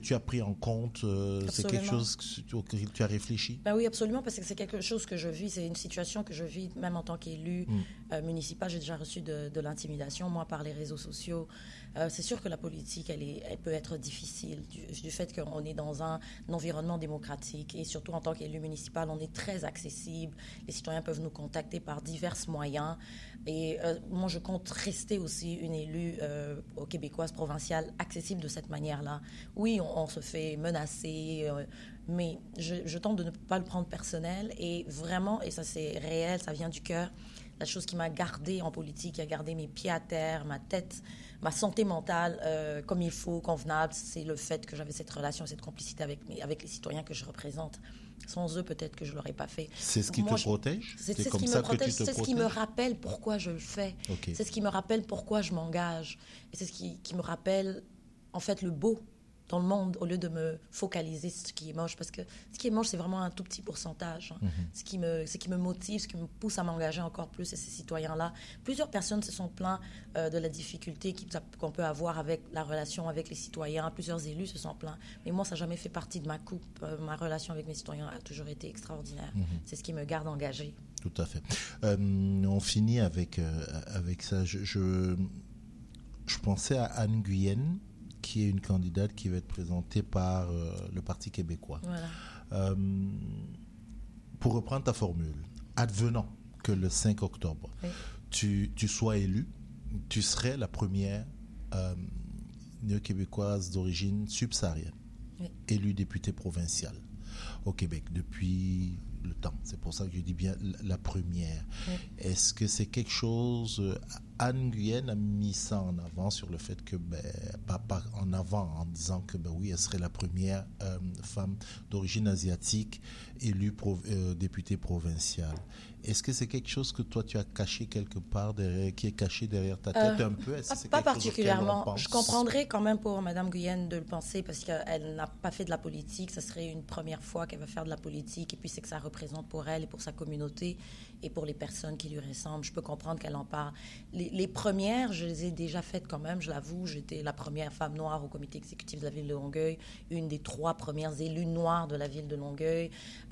tu as pris en compte? C'est quelque chose auquel tu as réfléchi? Ben oui, absolument, parce que c'est quelque chose que je vis. C'est une situation que je vis même en tant qu'élu municipal. J'ai déjà reçu de l'intimidation, moi, par les réseaux sociaux. C'est sûr que la politique, elle peut être difficile du fait qu'on est dans un environnement démocratique et surtout en tant qu'élu municipal, on est très accessible. Les citoyens peuvent nous contacter par divers moyens. Et moi, je compte rester aussi une élue québécoise provinciale accessible de cette manière-là. Oui, on se fait menacer, mais je tente de ne pas le prendre personnel. Et vraiment, et ça c'est réel, ça vient du cœur, la chose qui m'a gardée en politique, qui a gardé mes pieds à terre, ma tête, ma santé mentale comme il faut, convenable, c'est le fait que j'avais cette relation, cette complicité avec les citoyens que je représente. Sans eux, peut-être que je ne l'aurais pas fait. C'est ce qui te protège? C'est comme ça que tu te protèges? C'est ce qui me rappelle pourquoi je le fais. Okay. C'est ce qui me rappelle pourquoi je m'engage. Et c'est ce qui me rappelle, en fait, le beau dans le monde, au lieu de me focaliser sur ce qui est moche. Parce que ce qui est moche, c'est vraiment un tout petit pourcentage. Ce qui me motive, ce qui me pousse à m'engager encore plus, c'est ces citoyens-là. Plusieurs personnes se sont plaints de la difficulté qu'on peut avoir avec la relation avec les citoyens. Plusieurs élus se sont plaints. Mais moi, ça n'a jamais fait partie de ma coupe. Ma relation avec mes citoyens a toujours été extraordinaire. C'est ce qui me garde engagée. Tout à fait. On finit avec ça. Je pensais à Anne Guyenne, qui est une candidate qui va être présentée par le Parti québécois. Voilà. Pour reprendre ta formule, advenant que le 5 octobre, tu sois élue, tu serais la première néo-québécoise d'origine subsaharienne, élue députée provinciale au Québec depuis le temps. C'est pour ça que je dis bien la première. Est-ce que c'est quelque chose... Anne Guyenne a mis ça en avant sur le fait que, pas en avant en disant que, oui, elle serait la première femme d'origine asiatique élue députée provinciale. Est-ce que c'est quelque chose que toi, tu as caché quelque part, qui est caché derrière ta tête un peu? Pas particulièrement. Je comprendrais quand même pour Mme Guyenne de le penser parce qu'elle n'a pas fait de la politique. Ça serait une première fois qu'elle va faire de la politique et puis c'est que ça représente pour elle et pour sa communauté et pour les personnes qui lui ressemblent. Je peux comprendre qu'elle en parle. Les premières, je les ai déjà faites quand même, je l'avoue. J'étais la première femme noire au comité exécutif de la ville de Longueuil, une des 3 premières élues noires de la ville de Longueuil.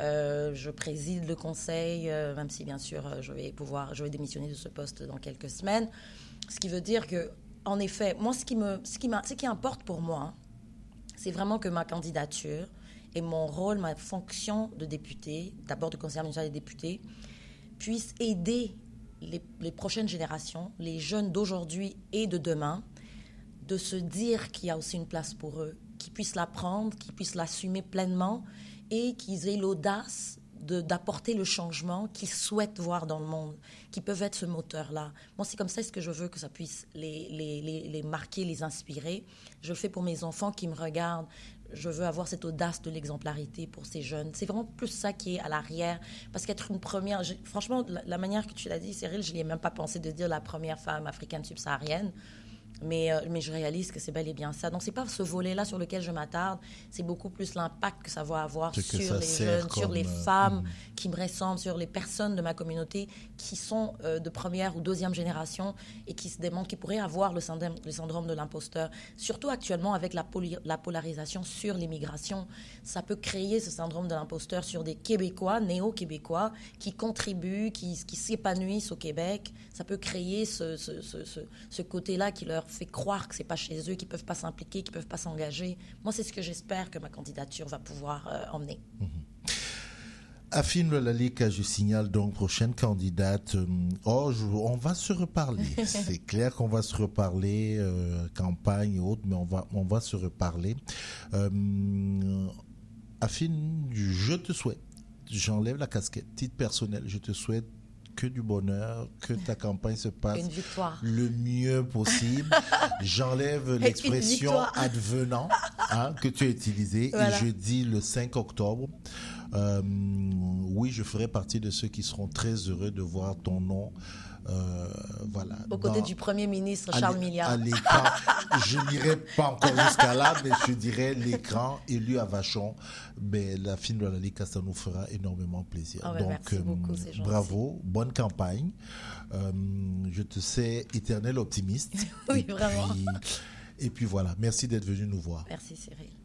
Je préside le conseil, même si bien sûr je vais démissionner de ce poste dans quelques semaines. Ce qui veut dire que, en effet, moi, ce qui importe pour moi, c'est vraiment que ma candidature et mon rôle, ma fonction de députée, d'abord de conseillère municipale des députés, puisse aider les prochaines générations, les jeunes d'aujourd'hui et de demain, de se dire qu'il y a aussi une place pour eux, qu'ils puissent la prendre, qu'ils puissent l'assumer pleinement et qu'ils aient l'audace d'apporter le changement qu'ils souhaitent voir dans le monde, qui peuvent être ce moteur-là. Moi, c'est comme ça que je veux que ça puisse les marquer, les inspirer. Je le fais pour mes enfants qui me regardent. Je veux avoir cette audace de l'exemplarité pour ces jeunes. C'est vraiment plus ça qui est à l'arrière. Parce qu'être une première... franchement, la manière que tu l'as dit, Cyril, je n'y ai même pas pensé de dire la première femme africaine subsaharienne. Mais je réalise que c'est bel et bien ça. Donc, ce n'est pas ce volet-là sur lequel je m'attarde. C'est beaucoup plus l'impact que ça va avoir sur les jeunes, sur les femmes qui me ressemblent, sur les personnes de ma communauté qui sont de première ou deuxième génération et qui se demandent, qui pourraient avoir le syndrome de l'imposteur. Surtout actuellement avec la polarisation sur l'immigration. Ça peut créer ce syndrome de l'imposteur sur des Québécois, néo-Québécois, qui contribuent, qui s'épanouissent au Québec. Ça peut créer ce côté-là qui leur fait croire que c'est pas chez eux, qu'ils peuvent pas s'impliquer, qu'ils peuvent pas s'engager. Moi, c'est ce que j'espère que ma candidature va pouvoir emmener. Afine Lalika, je signale donc prochaine candidate. On va se reparler. C'est clair qu'on va se reparler, campagne et autres, mais on va se reparler. Afine, je te souhaite, j'enlève la casquette, titre personnel, je te souhaite que du bonheur, que ta campagne se passe le mieux possible. J'enlève l'expression advenant que tu as utilisée et je dis le 5 octobre. Oui, je ferai partie de ceux qui seront très heureux de voir ton nom. Aux côtés du Premier ministre Charles Milliard. À l'écran, je n'irai pas encore jusqu'à là, mais je dirais l'écran élu à Vachon. Mais la Afine Lalika, ça nous fera énormément plaisir. Donc, merci beaucoup, c'est gentil. Bravo, bonne campagne. Je te sais éternel optimiste. Oui, vraiment. Et puis voilà, merci d'être venu nous voir. Merci Cyril.